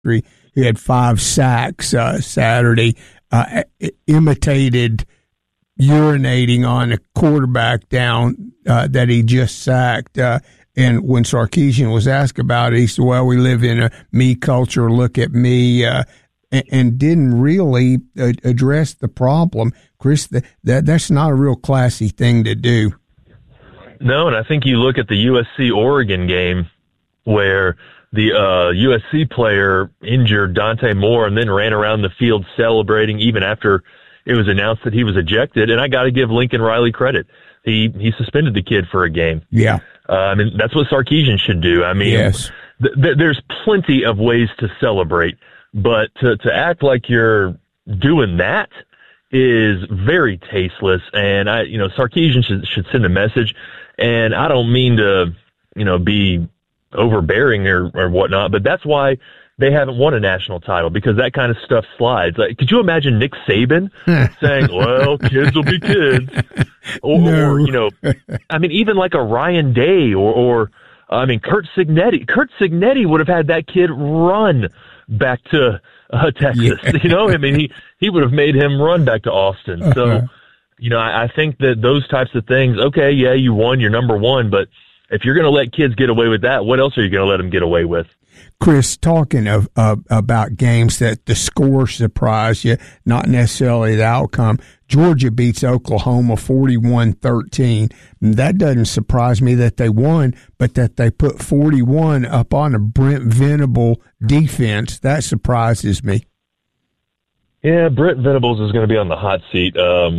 He had 5 sacks Saturday, imitated urinating on a quarterback down that he just sacked. And when Sarkisian was asked about it, he said, well, we live in a me culture, look at me, and didn't really address the problem. Chris, that's not a real classy thing to do. No, and I think you look at the USC-Oregon game where the USC player injured Dante Moore and then ran around the field celebrating even after it was announced that he was ejected. And I got to give Lincoln Riley credit. He suspended the kid for a game. Yeah. I mean, that's what Sarkisian should do. I mean, yes. There's plenty of ways to celebrate, but to act like you're doing that is very tasteless. And Sarkisian should send a message. And I don't mean to, be overbearing or whatnot, but that's why they haven't won a national title, because that kind of stuff slides. Like, could you imagine Nick Saban saying, well, kids will be kids? Or I mean, even like a Ryan Day or Curt Cignetti. Curt Cignetti would have had that kid run back to Texas. Yeah. I mean, he would have made him run back to Austin. So, I think that those types of things, okay, yeah, you won, you're number one, but if you're going to let kids get away with that, what else are you going to let them get away with? Chris, talking about games that the score surprised you, not necessarily the outcome, Georgia beats Oklahoma 41-13. That doesn't surprise me that they won, but that they put 41 up on a Brent Venable defense, that surprises me. Yeah, Brent Venables is going to be on the hot seat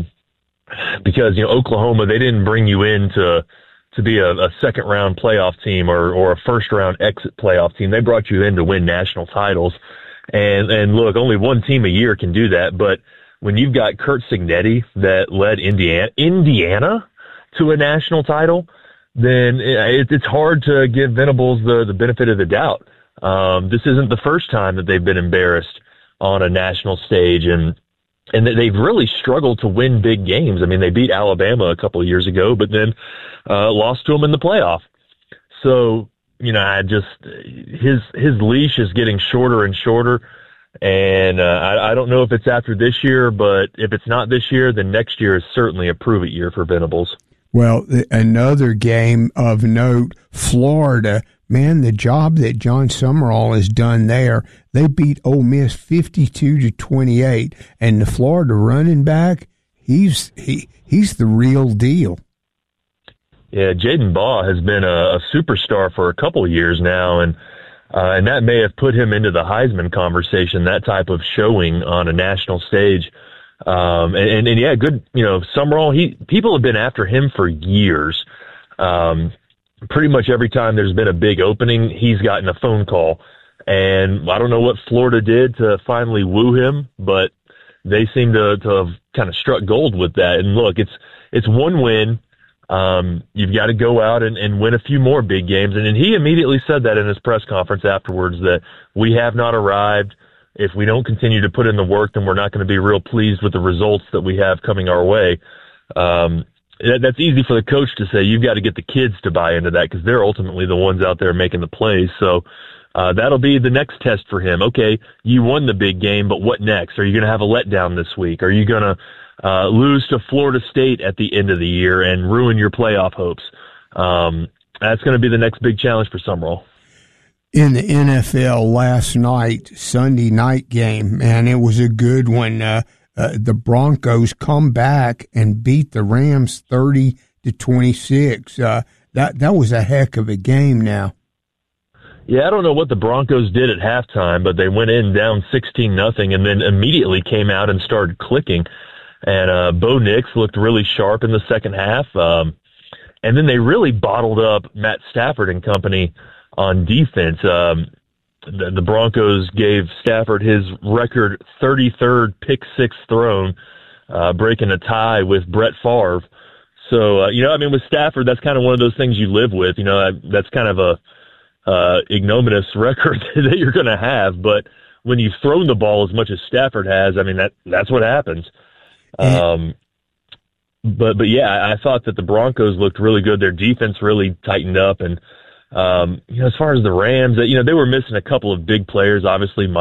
because, Oklahoma, they didn't bring you in to be a second-round playoff team or a first-round exit playoff team. They brought you in to win national titles. And look, only one team a year can do that. But when you've got Curt Cignetti that led Indiana to a national title, then it's hard to give Venables the benefit of the doubt. This isn't the first time that they've been embarrassed on a national stage, and they've really struggled to win big games. I mean, they beat Alabama a couple of years ago, but then lost to them in the playoff. So, his leash is getting shorter and shorter. And I don't know if it's after this year, but if it's not this year, then next year is certainly a prove-it year for Venables. Well, another game of note, Florida. Man, the job that John Summerall has done there, they beat Ole Miss 52-28, and the Florida running back, he's the real deal. Yeah, Jaden Baugh has been a superstar for a couple of years now, and that may have put him into the Heisman conversation, that type of showing on a national stage. And yeah, good, Summerall, people have been after him for years. Pretty much every time there's been a big opening, he's gotten a phone call. And I don't know what Florida did to finally woo him, but they seem to have kind of struck gold with that. And look, it's one win. You've got to go out and win a few more big games. And he immediately said that in his press conference afterwards, that we have not arrived. If we don't continue to put in the work, then we're not going to be real pleased with the results that we have coming our way. That's easy for the coach to say. You've got to get the kids to buy into that, because they're ultimately the ones out there making the plays. So that'll be the next test for him. Okay, you won the big game, but what next? Are you going to have a letdown this week? Are you going to lose to Florida State at the end of the year and ruin your playoff hopes? That's going to be the next big challenge for Summerall. In the NFL last night, Sunday night game, man, it was a good one. The Broncos come back and beat the Rams 30-26. That was a heck of a game now. Yeah, I don't know what the Broncos did at halftime, but they went in down 16-0 and then immediately came out and started clicking. And Bo Nix looked really sharp in the second half. And then they really bottled up Matt Stafford and company on defense. The Broncos gave Stafford his record 33rd pick-six thrown, breaking a tie with Brett Favre. So, with Stafford, that's kind of one of those things you live with. That's kind of a ignominious record that you're going to have. But when you've thrown the ball as much as Stafford has, that's what happens. But yeah, I thought that the Broncos looked really good. Their defense really tightened up, and As far as the Rams, they were missing a couple of big players. Obviously,